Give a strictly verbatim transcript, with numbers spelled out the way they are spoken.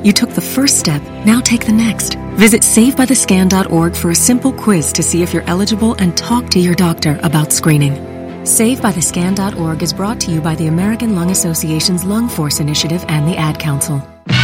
You took the first step, now take the next. Visit save by the scan dot org for a simple quiz to see if you're eligible and talk to your doctor about screening. save by the scan dot org is brought to you by the American Lung Association's Lung Force Initiative and the Ad Council.